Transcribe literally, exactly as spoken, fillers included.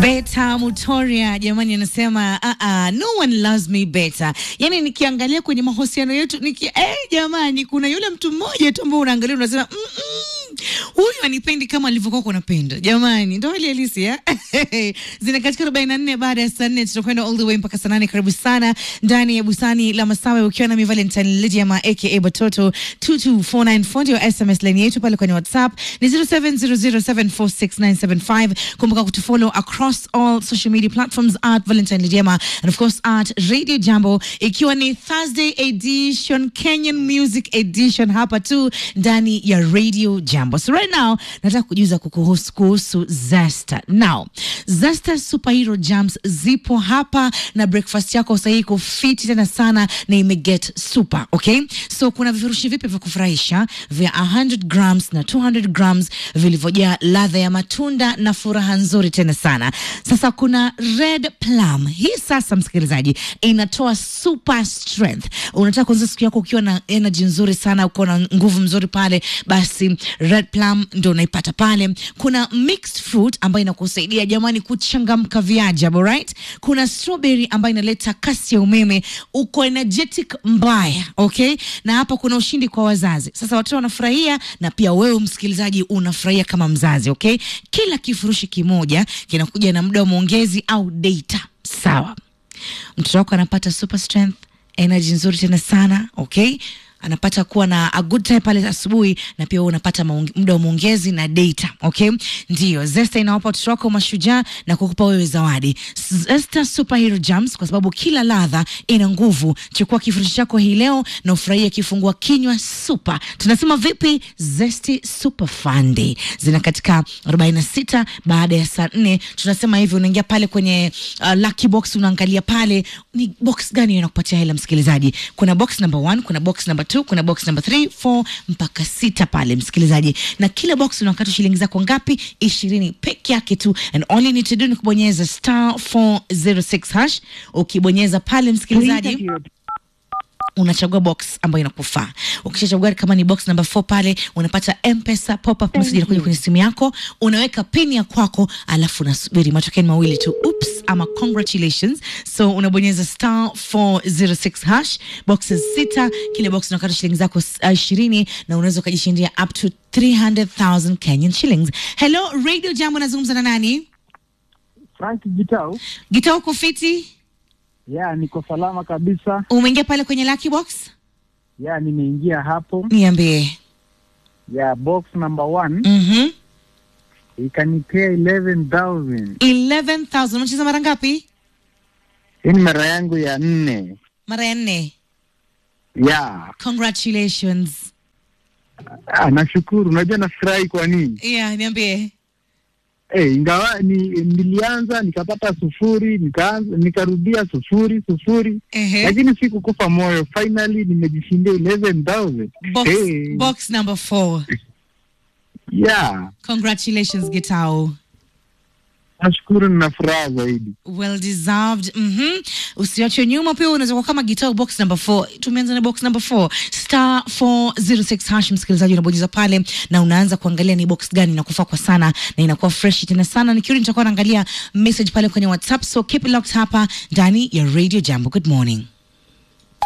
Beta Mutoria jamani anasema uh -uh, no one loves me better. Yani nikiangalia kwenye mahusiano yetu niki eh jamani kuna yule mtu mmoja tu ambao unaangalia unasema mm -mm, huyu anipendi kama alivyokuwa kunapenda. Jamani ndio hali halisi ya. Zina katika arobaini na nne baada ya saa nne tutakwenda all the way mpaka saa nane. Karibu sana ndani ya Busani la Masawe ukiwa na mi Valentine Lydia ma aka Batoto. Two two four nine four ndio S M S line yetu pale kwenye WhatsApp ni zero seven zero zero seven four six nine seven five. Kumbuka kutufollow across all social media platforms at Valentine Lydia and of course at Radio Jambo, ikiwa ni Thursday edition, Kenyan Music Edition hapa tu ndani ya Radio Jambo. So right now nataka kujuza kukuhusu kuhusu Zesta. Now Zesta Superhero Jams zipo hapa na breakfast yako sahihi kufiti tena sana na imeget super, okay? So kuna vifurushi vipi vya kufurahisha vya one hundred grams na two hundred grams vilivyojaa ladha ya matunda na furaha nzuri tena sana. Sasa kuna Red Plum. Hii sasa msikilizaji inatoa super strength. Unataka kuanza siku yako ukiwa na energy nzuri sana, uko na nguvu nzuri pale, basi Red Plum ndio unaipata pale. Kuna mixed fruit ambayo inakusaidia jamani kuchangamka viajabu, right? Kuna strawberry ambayo inaleta kasi ya umeme, uko energetic mbaya, okay? Na hapa kuna ushindi kwa wazazi. Sasa watoto wanafurahia na pia wewe msikilizaji unafurahia kama mzazi, okay? Kila kifurushi kimoja kinakuja na muda wa maongezi au data. Sawa. Mtoto wako anapata super strength, energy nzuri tena sana, okay? Anapata kuwa na a good time pale asubuhi na pia unapata muda wa maongezi na data, okay? Ndio Zesta inawapa watoto wako mashujaa na kukupa wewe zawadi. Zesta Superhero Jams, kwa sababu kila ladha ina nguvu. Chukua kifurushi chako hii leo na ufurahie kifungua kinywa super. Tunasema vipi? Zesty Super Fundy. Zina katika arobaini na sita baada ya saa nne. Tunasema hivi, unaingia pale kwenye uh, lucky box, unaangalia pale ni box gani inakupatia hela msikilizaji. Kuna box number one, kuna box number two, kuna box number three, four mpaka sita pale msikilizaji, na kila box unakata shilingi zako ngapi? ishirini peke yake tu, and all you need to do ni kubonyeza star four zero six hash. Ukibonyeza pale msikilizaji unachagua box ambayo inakufaa. Ukishachagua kama ni box number four pale unapata M-Pesa pop up message inakuja kwenye simu yako, unaweka pin ya kwako, alafu unasubiri matokeo mawili tu, oops ama congratulations. So unabonyeza star four zero six hash, boxes sita, kile box unakata shilingi zako ishirini uh, na unaweza kujishindia up to three hundred thousand Kenyan shillings. Hello Radio Jambo, nazungumza na nani? Frank Gitau. Gitau kufiti? Yeah, niko salama kabisa. Umeingia pale kwenye lucky box? Yeah, nimeingia hapo. Niambie. Yeah, box number one. Mhm. Ikanipea eleven thousand. eleven thousand. Unacheza mara ngapi? Hii mara yangu ya nne. Mara ya nne? Yeah. Congratulations. Ah, nashukuru. Unajua nafurahi kwa nini? Yeah, niambie. Eh, ingawa ni nilianza nikapata sufuri, nikaanza nikarudia sufuri sufuri, uh-huh. Lakini sikukufa moyo. Finally nimejishindia eleven thousand. Box, hey. Box number four. Yeah. Congratulations Gitau. Nashukuru, nina furaha zaidi. Well deserved. Mhm. Usiache nyuma, pia unaweza kwa kama Gitau box number four. Tumeanza na box number four. Star four zero six hash msikilizaji, unabonyeza pale na unaanza kuangalia ni box gani inakufaa kwa sana na inakuwa fresh tena sana. Nikiwa nitakuwa naangalia message pale kwenye WhatsApp, so keep it locked hapa ndani ya Radio Jambo. Good morning.